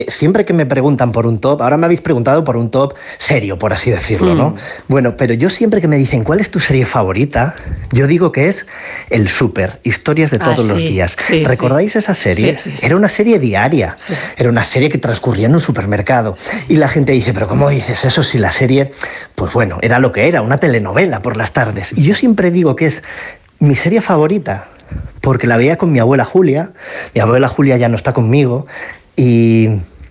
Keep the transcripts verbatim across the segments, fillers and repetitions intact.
Siempre que me preguntan por un top, ahora me habéis preguntado por un top serio, por así decirlo, ¿no? Mm. Bueno, pero yo siempre que me dicen ¿cuál es tu serie favorita? Yo digo que es El Súper, Historias de todos ah, sí, los días. Sí, ¿Recordáis sí. esa serie? Sí, sí, sí. Era una serie diaria, sí. Era una serie que transcurría en un supermercado. Y la gente dice, ¿pero cómo dices eso si la serie, pues bueno, era lo que era, una telenovela por las tardes? Y yo siempre digo que es mi serie favorita, porque la veía con mi abuela Julia. Mi abuela Julia ya no está conmigo y...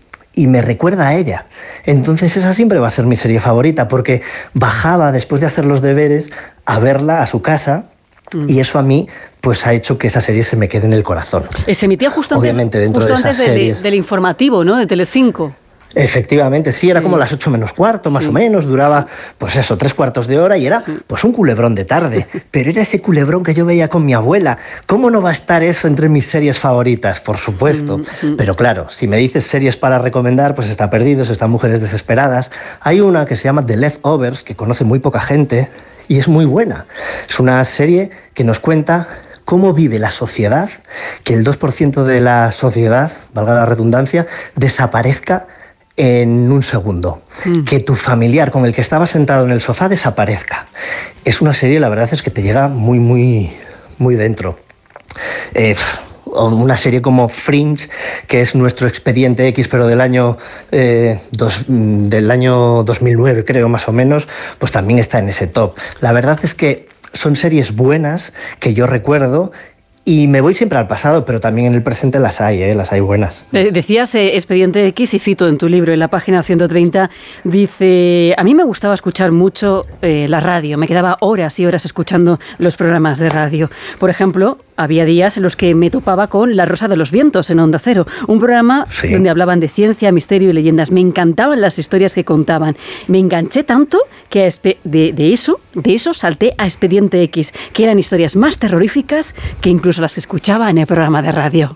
y me recuerda a ella. Entonces esa siempre va a ser mi serie favorita, porque bajaba después de hacer los deberes a verla a su casa, mm. y eso a mí pues ha hecho que esa serie se me quede en el corazón. Se emitía justo antes, Obviamente, dentro justo de antes del, del informativo, ¿no? De Telecinco. Efectivamente, sí, era sí. como las ocho menos cuarto, más sí. o menos, duraba, pues eso, tres cuartos de hora y era sí. pues un culebrón de tarde, pero era ese culebrón que yo veía con mi abuela. ¿Cómo no va a estar eso entre mis series favoritas? Por supuesto, mm-hmm. pero claro, si me dices series para recomendar, pues está Perdidos, está Mujeres Desesperadas. Hay una que se llama The Leftovers, que conoce muy poca gente y es muy buena. Es una serie que nos cuenta cómo vive la sociedad, que el dos por ciento de la sociedad, valga la redundancia, desaparezca en un segundo, mm. que tu familiar con el que estaba sentado en el sofá desaparezca. Es una serie, la verdad es que te llega muy, muy, muy dentro. Eh, o una serie como Fringe, que es nuestro Expediente X, pero del año, eh, dos, del año dos mil nueve, creo, más o menos, pues también está en ese top. La verdad es que son series buenas que yo recuerdo. Y me voy siempre al pasado, pero también en el presente las hay, ¿eh? Las hay buenas. Decías eh, Expediente X, y cito en tu libro, en la página ciento treinta, dice, a mí me gustaba escuchar mucho eh, la radio, me quedaba horas y horas escuchando los programas de radio. Por ejemplo, había días en los que me topaba con La Rosa de los Vientos en Onda Cero, un programa sí. donde hablaban de ciencia, misterio y leyendas. Me encantaban las historias que contaban. Me enganché tanto que a de, de, eso, de eso salté a Expediente X, que eran historias más terroríficas que incluso las escuchaba en el programa de radio.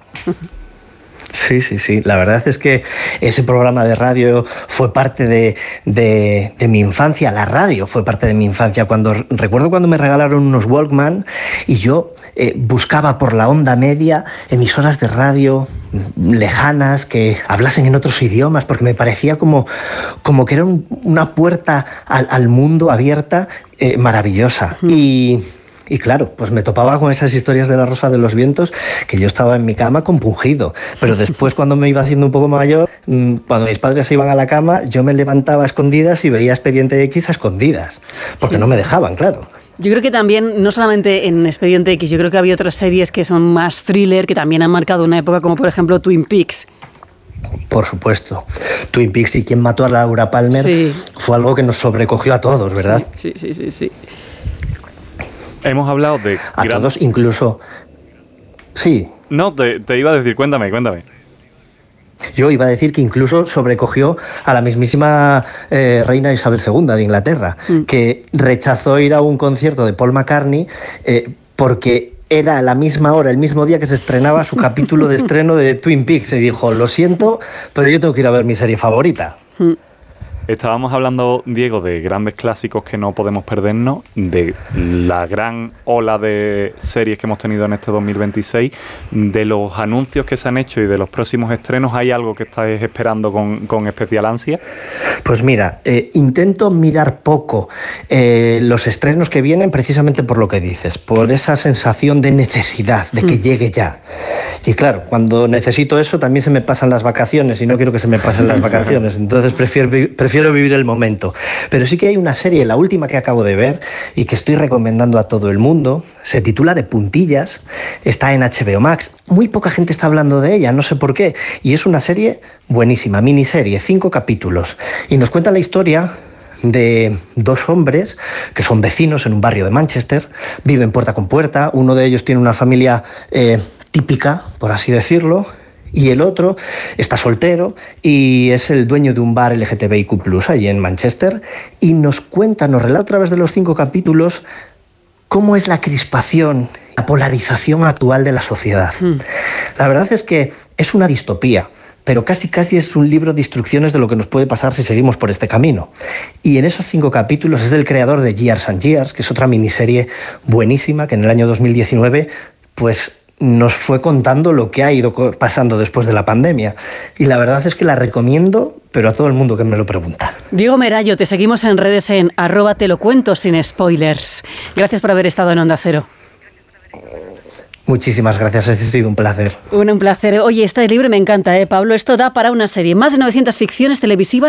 Sí, sí, sí. La verdad es que ese programa de radio fue parte de, de, de mi infancia. La radio fue parte de mi infancia. Cuando recuerdo cuando me regalaron unos Walkman y yo eh, buscaba por la onda media emisoras de radio lejanas que hablasen en otros idiomas, porque me parecía como, como que era un, una puerta al, al mundo abierta, eh, maravillosa. Mm. Y... Y claro, pues me topaba con esas historias de La Rosa de los Vientos, que yo estaba en mi cama compungido. Pero después, cuando me iba haciendo un poco mayor, cuando mis padres se iban a la cama, yo me levantaba a escondidas y veía Expediente X a escondidas, porque sí. no me dejaban, claro. Yo creo que también, no solamente en Expediente X, yo creo que había otras series que son más thriller, que también han marcado una época, como por ejemplo Twin Peaks. Por supuesto. Twin Peaks y Quién mató a Laura Palmer sí. fue algo que nos sobrecogió a todos, ¿verdad? Sí, sí, sí, sí. sí. Hemos hablado de... A gran... todos, incluso... Sí. No, te, te iba a decir, cuéntame, cuéntame. Yo iba a decir que incluso sobrecogió a la mismísima eh, reina Isabel segunda de Inglaterra, mm. que rechazó ir a un concierto de Paul McCartney eh, porque era a la misma hora, el mismo día que se estrenaba su capítulo de estreno de Twin Peaks. Y dijo, lo siento, pero yo tengo que ir a ver mi serie favorita. Mm. Estábamos hablando, Diego, de grandes clásicos que no podemos perdernos, de la gran ola de series que hemos tenido en este dos mil veintiséis, de los anuncios que se han hecho y de los próximos estrenos. ¿Hay algo que estáis esperando con, con especial ansia? Pues mira, eh, intento mirar poco eh, los estrenos que vienen, precisamente por lo que dices, por esa sensación de necesidad, de que mm. llegue ya. Y claro, cuando necesito eso también se me pasan las vacaciones y no quiero que se me pasen las vacaciones, entonces prefiero, prefiero Prefiero vivir el momento. Pero sí que hay una serie, la última que acabo de ver y que estoy recomendando a todo el mundo, se titula De Puntillas, está en H B O Max. Muy poca gente está hablando de ella, no sé por qué. Y es una serie buenísima, miniserie, cinco capítulos. Y nos cuenta la historia de dos hombres que son vecinos en un barrio de Manchester, viven puerta con puerta, uno de ellos tiene una familia eh, típica, por así decirlo, y el otro está soltero y es el dueño de un bar L G T B I Q plus, allí en Manchester, y nos cuenta, nos relata a través de los cinco capítulos cómo es la crispación, la polarización actual de la sociedad. Mm. La verdad es que es una distopía, pero casi casi es un libro de instrucciones de lo que nos puede pasar si seguimos por este camino. Y en esos cinco capítulos es del creador de Years and Years, que es otra miniserie buenísima que en el año dos mil diecinueve pues nos fue contando lo que ha ido pasando después de la pandemia. Y la verdad es que la recomiendo, pero a todo el mundo que me lo pregunta. Diego Merallo, te seguimos en redes en arroba te lo cuento sin spoilers. Gracias por haber estado en Onda Cero. Muchísimas gracias, ha sido un placer. Un, un placer. Oye, este libro me encanta, ¿eh, Pablo? Esto da para una serie. Más de novecientas ficciones televisivas